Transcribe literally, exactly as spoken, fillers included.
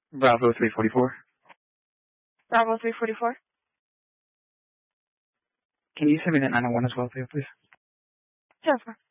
Bravo three forty-four. Bravo three forty-four. Can you send me that nine oh one as well, too, please? Sure.